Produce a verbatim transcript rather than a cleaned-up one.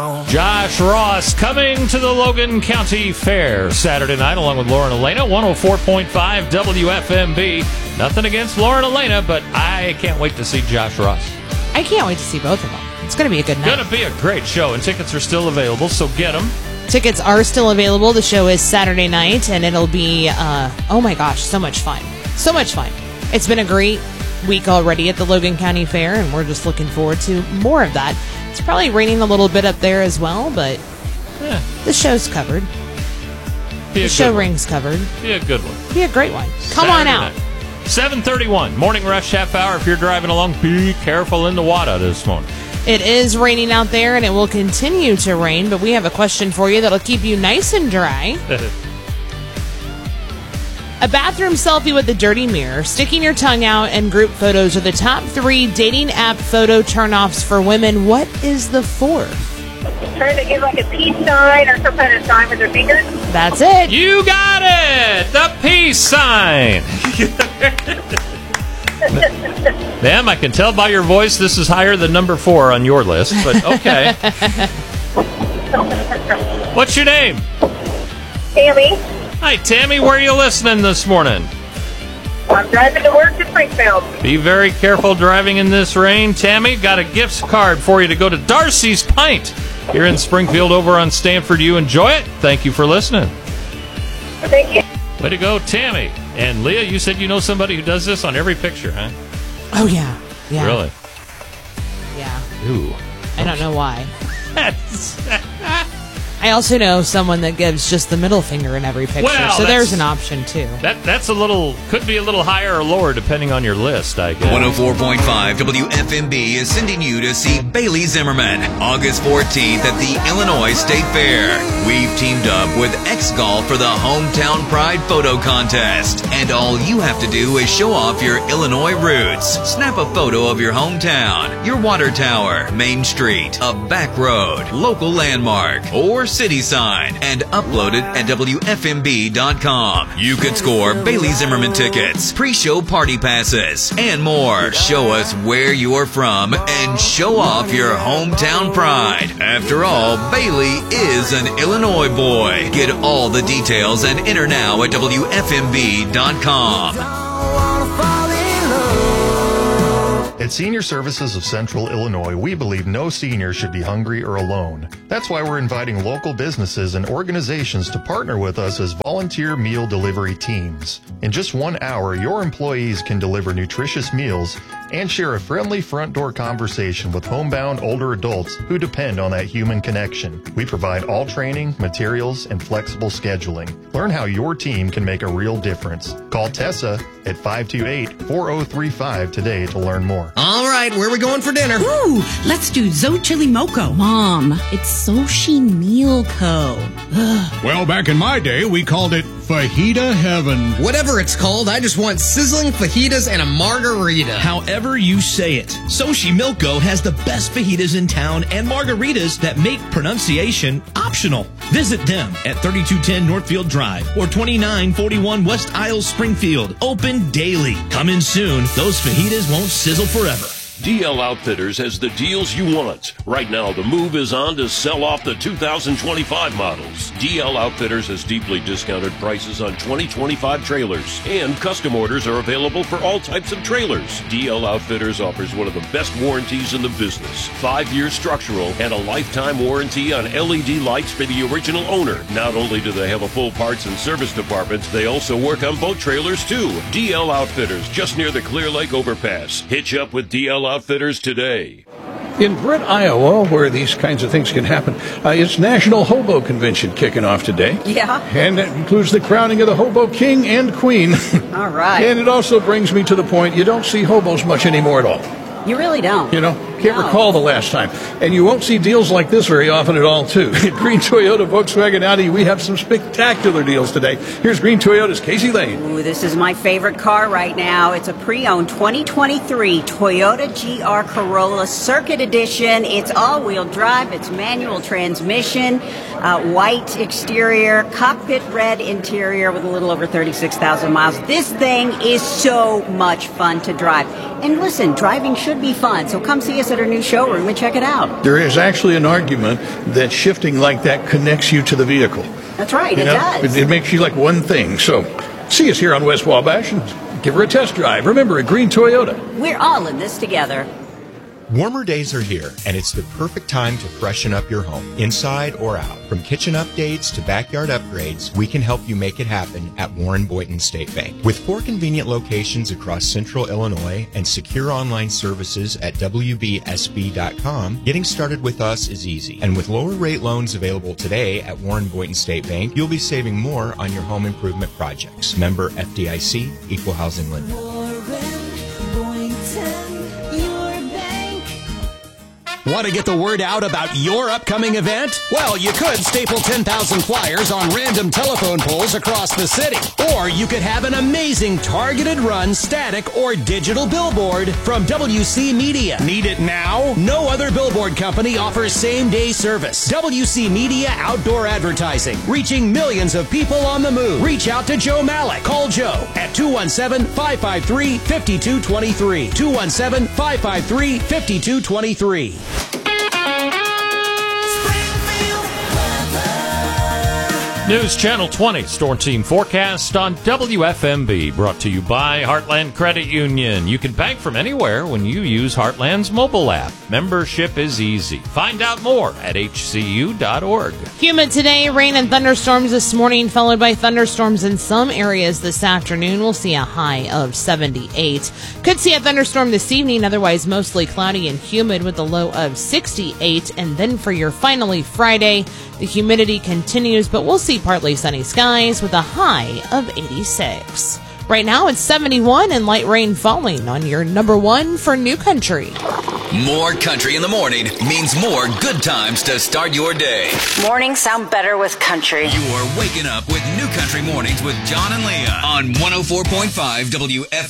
Josh Ross coming to the Logan County Fair Saturday night along with Lauren Elena, one oh four point five W F M B. Nothing against Lauren Elena, but I can't wait to see Josh Ross. I can't wait to see both of them. It's going to be a good night. Going to be a great show, and tickets are still available, so get them. Tickets are still available. The show is Saturday night, and it'll be, uh, oh my gosh, so much fun. So much fun. It's been a great week already at the Logan County Fair, and we're just looking forward to more of that. It's probably raining a little bit up there as well, but Yeah. the show's covered. Be a The show good ring's covered. one. Be a good one. Be a great one. Come on Saturday out. night. seven thirty-one, morning rush half hour. If you're driving along, be careful in the water this morning. It is raining out there, and it will continue to rain, but we have a question for you that'll keep you nice and dry. A bathroom selfie with a dirty mirror, sticking your tongue out, and group photos are the top three dating app photo turnoffs for women. What is the fourth? Trying to give like a peace sign or some kind of sign with their fingers. That's it. You got it! The peace sign! Ma'am, I can tell by your voice this is higher than number four on your list, but okay. What's your name? Tammy, Hi, Tammy. Where are you listening this morning? I'm driving to work to Springfield. Be very careful driving in this rain. Tammy, got a gift card for you to go to Darcy's Pint here in Springfield over on Stanford. You enjoy it? Thank you for listening. Thank you. Way to go, Tammy. And Leah, you said you know somebody who does this on every picture, huh? Oh, yeah. Yeah. Really? Yeah. Ooh. I don't know why. I also know someone that gives just the middle finger in every picture, Well, so there's that's- an option, too. That that's a little, could be a little higher or lower depending on your list, I guess. one oh four point five W F M B is sending you to see Bailey Zimmerman August fourteenth at the Illinois State Fair. We've teamed up with X Golf for the Hometown Pride Photo Contest. And all you have to do is show off your Illinois roots. Snap a photo of your hometown, your water tower, Main Street, a back road, local landmark, or city sign, and upload it at W F M B dot com. You could score Bailey Zimmerman tickets, pre-show party passes, and more. Show us where you're from and show off your hometown pride. After all, Bailey is an Illinois boy. Get all the details and enter now at W F M B dot com. At Senior Services of Central Illinois, we believe no senior should be hungry or alone. That's why we're inviting local businesses and organizations to partner with us as volunteer meal delivery teams. In just one hour, your employees can deliver nutritious meals and share a friendly front door conversation with homebound older adults who depend on that human connection. We provide all training, materials, and flexible scheduling. Learn how your team can make a real difference. Call Tessa at five two eight, four oh three five today to learn more. All right, where are we going for dinner? Ooh, let's do Zo Chili Moco. Mom, it's Soshi Meal Co. Ugh. Well, back in my day, we called it Fajita Heaven. Whatever it's called, I just want sizzling fajitas and a margarita. However you say it, Soshi Milko has the best fajitas in town and margaritas that make pronunciation optional. Visit them at thirty-two ten Northfield Drive or twenty-nine forty-one West Isles, Springfield. Open daily. Come in soon. Those fajitas won't sizzle forever. D L Outfitters has the deals you want. Right now, the move is on to sell off the two thousand twenty-five models. D L Outfitters has deeply discounted prices on twenty twenty-five trailers, and custom orders are available for all types of trailers. D L Outfitters offers one of the best warranties in the business. Five-year structural and a lifetime warranty on L E D lights for the original owner. Not only do they have a full parts and service department, they also work on boat trailers too. D L Outfitters, just near the Clear Lake Overpass. Hitch up with D L Outfitters today. In Britt, Iowa, where these kinds of things can happen, uh, it's National Hobo Convention kicking off today. Yeah. And that includes the crowning of the Hobo King and Queen. All right. And it also brings me to the point, you don't see hobos much anymore at all. You really don't. You know, can't No. recall the last time. And you won't see deals like this very often at all, too. At Green Toyota, Volkswagen, Audi, we have some spectacular deals today. Here's Green Toyota's Casey Lane. Ooh, this is my favorite car right now. It's a pre-owned twenty twenty-three Toyota G R Corolla Circuit Edition. It's all-wheel drive. It's manual transmission, uh, white exterior, cockpit red interior with a little over thirty-six thousand miles. This thing is so much fun to drive. And listen, driving should be fun, so come see us at our new showroom and check it out. There is actually an argument that shifting like that connects you to the vehicle. That's right, You it know, does. It, it makes you like one thing. So see us here on West Wabash and give her a test drive. Remember, a green Toyota. We're all in this together. Warmer days are here, and it's the perfect time to freshen up your home, inside or out. From kitchen updates to backyard upgrades, we can help you make it happen at Warren Boynton State Bank. With four convenient locations across central Illinois and secure online services at W B S B dot com, getting started with us is easy. And with lower rate loans available today at Warren Boynton State Bank, you'll be saving more on your home improvement projects. Member F D I C, Equal Housing Lender. Want to get the word out about your upcoming event? Well, you could staple ten thousand flyers on random telephone poles across the city. Or you could have an amazing targeted run static or digital billboard from W C Media. Need it now? No other billboard company offers same-day service. W C Media Outdoor Advertising, reaching millions of people on the move. Reach out to Joe Malik. Call Joe at two one seven, five five three, five two two three. two one seven, five five three, five two two three. News Channel twenty Storm Team Forecast on W F M B, brought to you by Heartland Credit Union. You can bank from anywhere when you use Heartland's mobile app. Membership is easy. Find out more at H C U dot org. Humid today, rain and thunderstorms this morning, followed by thunderstorms in some areas this afternoon. We'll see a high of seventy-eight. Could see a thunderstorm this evening, otherwise mostly cloudy and humid with a low of sixty-eight. And then for your finally Friday, the humidity continues, but we'll see partly sunny skies with a high of eighty-six. Right now it's seventy-one and light rain falling on your number one for New Country. More country in the morning means more good times to start your day. Mornings sound better with country. You are waking up with New Country Mornings with John and Leah on one oh four point five W F M.